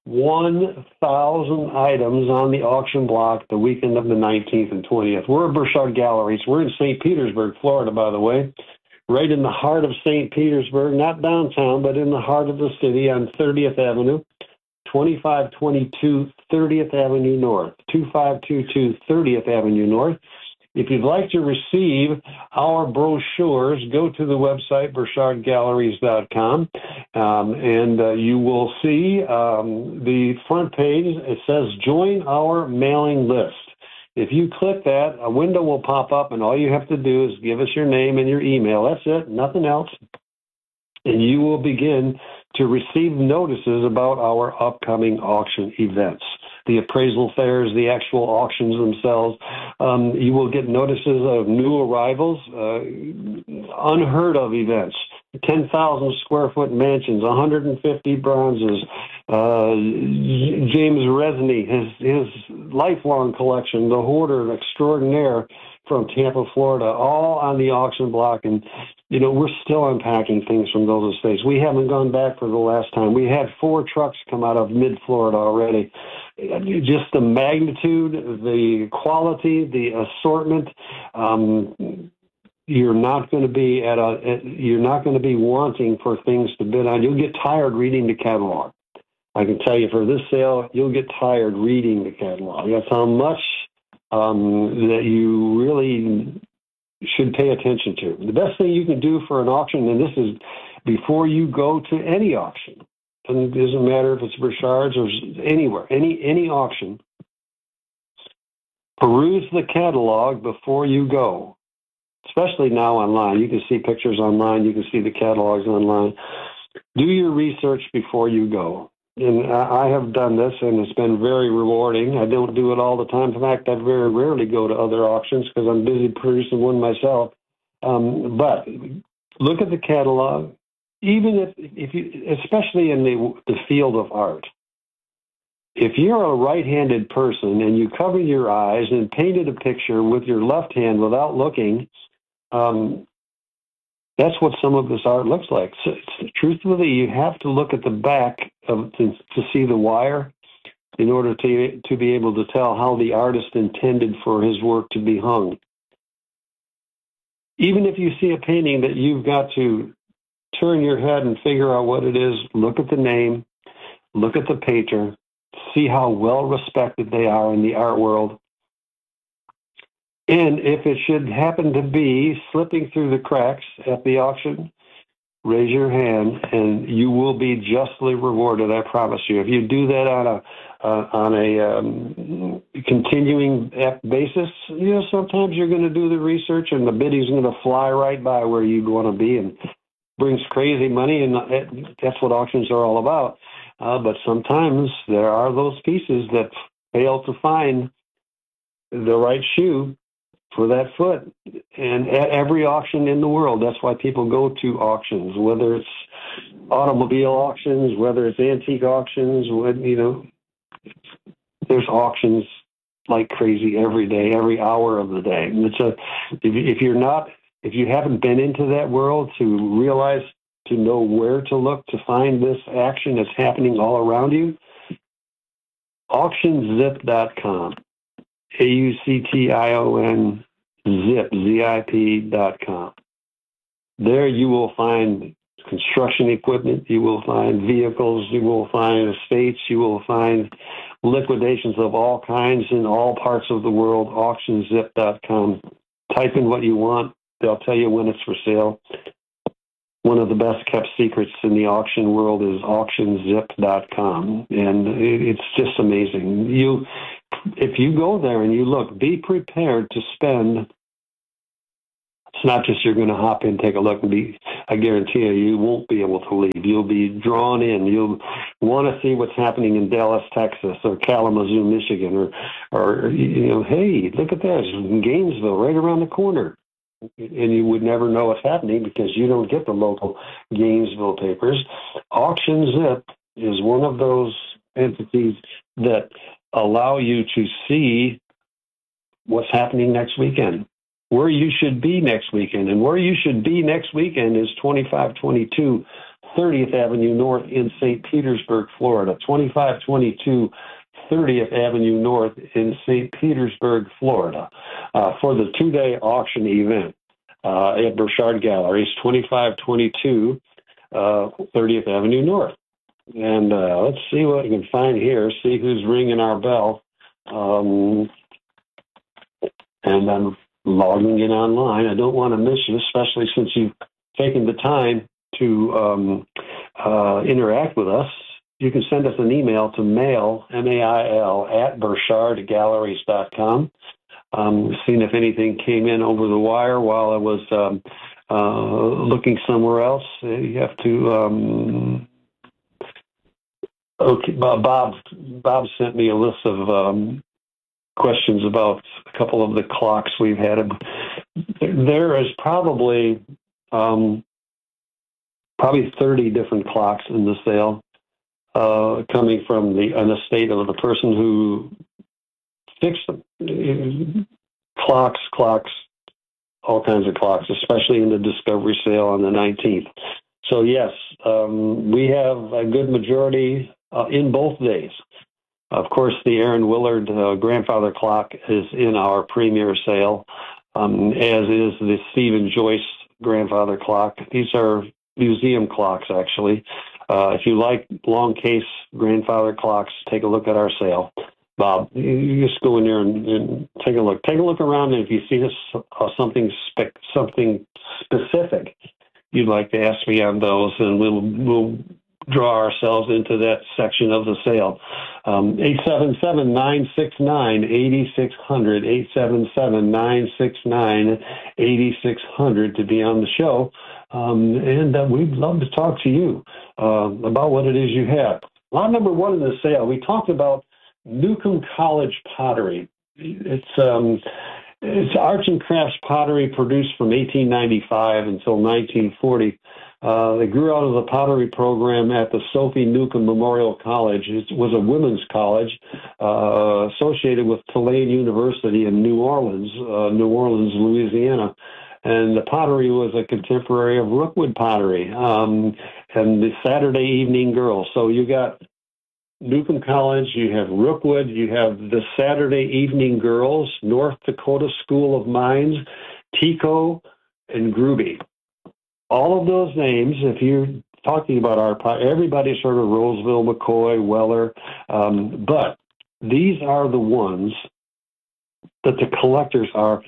one thousand items on the auction block the weekend of the nineteenth and twentieth. We're at Burchard Galleries. We're in Saint Petersburg, Florida, by the way, right in the heart of Saint Petersburg, not downtown, but in the heart of the city on thirtieth Avenue, twenty-five twenty-two thirtieth Avenue North, two five two two thirtieth Avenue North. If you'd like to receive our brochures, go to the website, burchard galleries dot com, um, and uh, you will see um, the front page. It says, join our mailing list. If you click that, a window will pop up, and all you have to do is give us your name and your email. That's it, nothing else. And you will begin to receive notices about our upcoming auction events. The appraisal fairs, the actual auctions themselves. Um, you will get notices of new arrivals, uh, unheard of events, ten thousand square foot mansions, one hundred fifty bronzes, uh, James Resney, his, his lifelong collection, the hoarder extraordinaire from Tampa, Florida, all on the auction block. And, you know, we're still unpacking things from those estates. We haven't gone back for the last time. We had four trucks come out of mid-Florida already. Just the magnitude, the quality, the assortment. Um, you're not going to be at a. You're not going to be wanting for things to bid on. You'll get tired reading the catalog. I can tell you, for this sale, you'll get tired reading the catalog. That's how much um, that you really should pay attention to. The best thing you can do for an auction, and this is before you go to any auction. It doesn't matter if it's Burchard's or anywhere, any any auction. Peruse the catalog before you go, especially now online. You can see pictures online. You can see the catalogs online. Do your research before you go. And I have done this, and it's been very rewarding. I don't do it all the time. In fact, I very rarely go to other auctions because I'm busy producing one myself. Um, but look at the catalog. Even if, if you, especially in the, the field of art, if you're a right-handed person and you cover your eyes and painted a picture with your left hand without looking, um, that's what some of this art looks like. So, truthfully, you have to look at the back of, to, to see the wire in order to to be able to tell how the artist intended for his work to be hung. Even if you see a painting that you've got to turn your head and figure out what it is, look at the name, look at the painter, see how well respected they are in the art world. And if it should happen to be slipping through the cracks at the auction, raise your hand and you will be justly rewarded, I promise you. If you do that on a uh, on a um, continuing basis, you know, sometimes you're going to do the research and the bidding's going to fly right by where you'd want to be and brings crazy money, and that's what auctions are all about. Uh, but sometimes there are those pieces that fail to find the right shoe for that foot. And at every auction in the world, that's why people go to auctions, whether it's automobile auctions, whether it's antique auctions, you know, there's auctions like crazy every day, every hour of the day. And it's a, if, if you're not, if you haven't been into that world to realize, to know where to look to find this action that's happening all around you, auction zip dot com. A U C T I O N, zip, Z I P dot com. There you will find construction equipment, you will find vehicles, you will find estates, you will find liquidations of all kinds in all parts of the world, auction zip dot com. Type in what you want, they'll tell you when it's for sale. One of the best kept secrets in the auction world is auction zip dot com, and it's just amazing. You, if you go there and you look, be prepared to spend. It's not just you're going to hop in, take a look, and be. I guarantee you, you won't be able to leave. You'll be drawn in. You'll want to see what's happening in Dallas, Texas, or Kalamazoo, Michigan, or, or you know, hey, look at that, in Gainesville, right around the corner. And you would never know what's happening because you don't get the local Gainesville papers. Auction Zip is one of those entities that allow you to see what's happening next weekend, where you should be next weekend. And where you should be next weekend is twenty-five twenty-two thirtieth Avenue North in Saint Petersburg, Florida. twenty-five twenty-two thirtieth Avenue North in Saint Petersburg, Florida, uh, for the two-day auction event uh, at Burchard Galleries, twenty-five twenty-two uh, thirtieth Avenue North. And uh, let's see what we can find here, see who's ringing our bell. Um, and I'm logging in online. I don't want to miss you, especially since you've taken the time to um, uh, interact with us. You can send us an email to mail, M A I L, at burchard galleries dot com. Um, seeing if anything came in over the wire while I was um, uh, looking somewhere else. You have to... Um, okay, Bob, Bob sent me a list of um, questions about a couple of the clocks we've had. There is probably um, probably thirty different clocks in the sale. Uh, coming from the an estate of the person who fixed them. Clocks, clocks, all kinds of clocks, especially in the Discovery sale on the nineteenth. So yes, um, we have a good majority uh, in both days. Of course, the Aaron Willard uh, grandfather clock is in our premier sale, um, as is the Stephen Joyce grandfather clock. These are museum clocks, actually. Uh, if you like long case grandfather clocks, take a look at our sale. Bob, you just go in there and, and take a look. Take a look around, and if you see this, uh, something spec, something specific you'd like to ask me on those, and we'll we'll draw ourselves into that section of the sale. Um, eight seven seven, nine six nine, eight six zero zero, eight seven seven, nine six nine, eight six zero zero to be on the show. Um, and uh, we'd love to talk to you uh, about what it is you have. Lot number one in the sale, we talked about Newcomb College pottery. It's um, it's arts and crafts pottery produced from eighteen ninety-five until nineteen forty. Uh, they grew out of the pottery program at the Sophie Newcomb Memorial College. It was a women's college uh, associated with Tulane University in New Orleans, uh, New Orleans, Louisiana. And the pottery was a contemporary of Rookwood pottery um, and the Saturday Evening Girls. So you got Newcomb College, you have Rookwood, you have the Saturday Evening Girls, North Dakota School of Mines, Tico, and Gruby. All of those names, if you're talking about our pot, everybody's heard of Roseville, McCoy, Weller, um, but these are the ones that the collectors are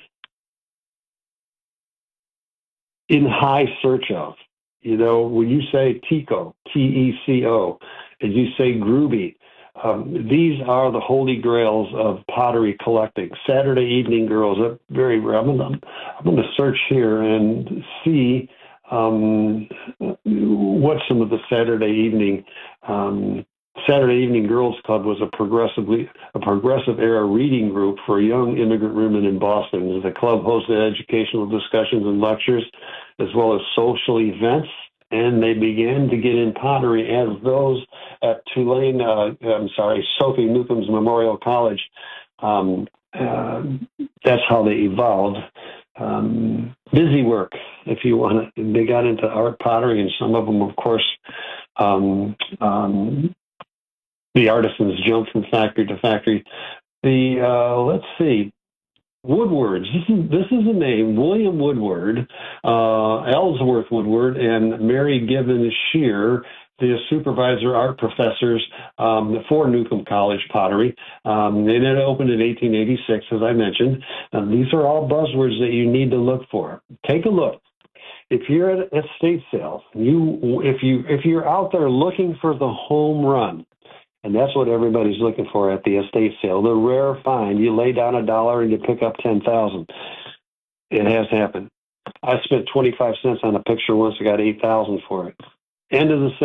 in high search of. You know, when you say Tico, T E C O, and you say Gruby, um, these are the holy grails of pottery collecting. Saturday Evening Girls, are very rare. I'm going I'm to search here and see um, what some of the Saturday evening um, Saturday Evening Girls Club was a progressively a progressive era reading group for young immigrant women in Boston. The club hosted educational discussions and lectures, as well as social events, and they began to get in pottery as those at Tulane. Uh, I'm sorry, Sophie Newcomb's Memorial College. Um, uh, that's how they evolved. Um, busy work, if you want to. They got into art pottery, and some of them, of course. Um, um, The artisans jumped from factory to factory. The uh, let's see. Woodwards. This is, this is a name, William Woodward, uh, Ellsworth Woodward, and Mary Gibbons Shear, the supervisor art professors um, for Newcomb College Pottery. Um, and it opened in eighteen eighty-six, as I mentioned. Uh, these are all buzzwords that you need to look for. Take a look. If you're at estate sales, you if you if you're out there looking for the home run, and that's what everybody's looking for at the estate sale, the rare find. You lay down a dollar and you pick up ten thousand. It has happened. I spent twenty-five cents on a picture once. I got eight thousand for it. End of the